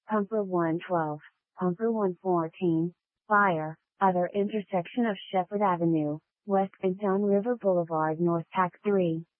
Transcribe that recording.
Pumper 112, Pumper 114, Fire, other intersection of Shepherd Avenue, West and Down River Boulevard North Pack 3.